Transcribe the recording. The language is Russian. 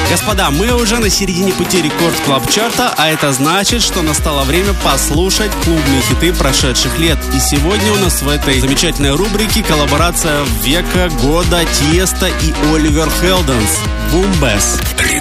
Господа, мы уже на середине пути Рекорд Клаб Чарта, а это значит, что настало время послушать клубные хиты прошедших лет. И сегодня у нас в этой замечательной рубрике коллаборация века, года, Тиеста и Оливер Хелденс. Boom Bass.